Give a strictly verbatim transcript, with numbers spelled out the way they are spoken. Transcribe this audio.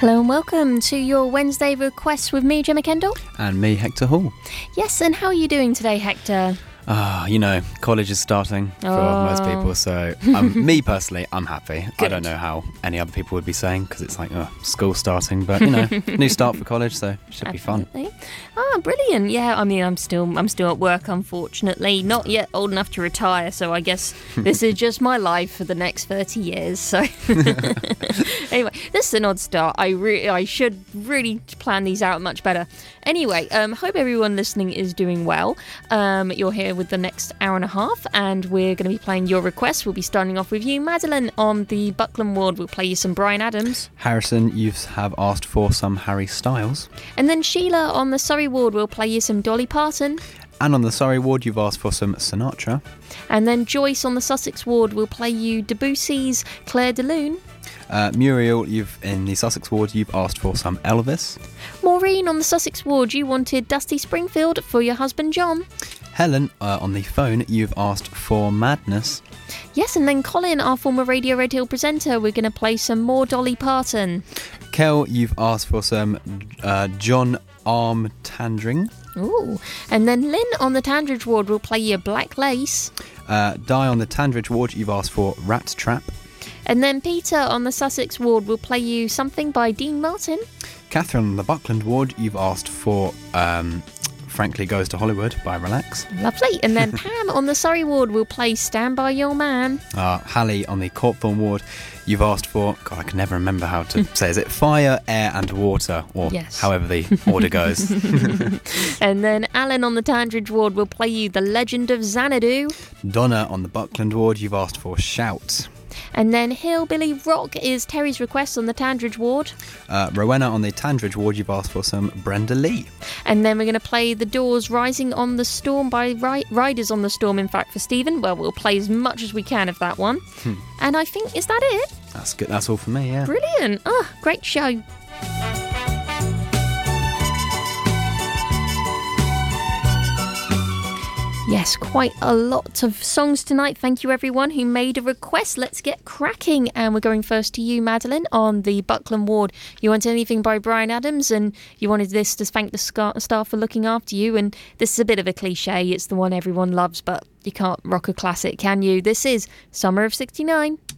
Hello and welcome to your Wednesday requests with me, Gemma Kendall. And me, Hector Hall. Yes, and how are you doing today, Hector? Ah, uh, you know, college is starting for oh. most people, so um, me personally, I'm happy. Good. I don't know how any other people would be saying, because it's like, oh, school starting, but, you know, new start for college, so it should Absolutely. be fun. Ah, brilliant. Yeah, I mean, I'm still I'm still at work, unfortunately. Not yet old enough to retire, so I guess this is just my life for the next thirty years. So anyway, this is an odd start. I re- I should really plan these out much better. Anyway, um, hope everyone listening is doing well. Um, you're here with the next hour and a half, and we're going to be playing your requests. We'll be starting off with you, Madeline, on the Buckland ward. We'll play you some Bryan Adams. Harrison, you have asked for some Harry Styles. And then Sheila on the Surrey ward will play you some Dolly Parton. And on the Surrey ward, you've asked for some Sinatra. And then Joyce on the Sussex ward will play you Debussy's Claire de Lune. Uh, Muriel, you've in the Sussex ward, you've asked for some Elvis. Maureen on the Sussex ward, you wanted Dusty Springfield for your husband John. Helen, uh, on the phone, you've asked for Madness. Yes, and then Colin, our former Radio Red Hill presenter, we're going to play some more Dolly Parton. Kel, you've asked for some uh, John Armtandring. Ooh, and then Lynn on the Tandridge ward will play you Black Lace. Uh, Di on the Tandridge ward, you've asked for Rat Trap. And then Peter on the Sussex ward will play you something by Dean Martin. Catherine on the Buckland ward, you've asked for um, Frankly Goes to Hollywood by Relax. Lovely. And then Pam on the Surrey ward will play Stand By Your Man. Uh, Hallie on the Cawthorne ward, you've asked for, God, I can never remember how to say, is it Fire, Air and Water? Or yes. However the order goes. And then Alan on the Tandridge ward will play you The Legend of Xanadu. Donna on the Buckland ward, you've asked for Shout. And then Hillbilly Rock is Terry's request on the Tandridge ward. Uh, Rowena on the Tandridge ward, you've asked for some Brenda Lee. And then we're going to play The Doors' Rising on the Storm by Ri- Riders on the Storm, in fact, for Stephen. Well, we'll play as much as we can of that one. Hmm. And I think, is that it? That's good. That's all for me, yeah. Brilliant. Oh, great show. Yes, quite a lot of songs tonight. Thank you, everyone who made a request. Let's get cracking. And we're going first to you, Madeline, on the Buckland ward. You want anything by Bryan Adams, and you wanted this to thank the staff for looking after you. And this is a bit of a cliche. It's the one everyone loves, but you can't rock a classic, can you? This is Summer of sixty-nine.